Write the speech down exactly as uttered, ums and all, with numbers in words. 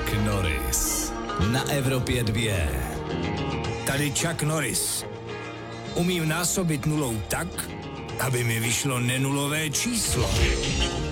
Chuck Norris na Evropě dvě. Tady Chuck Norris. Umím násobit nulou tak, aby mi vyšlo nenulové číslo.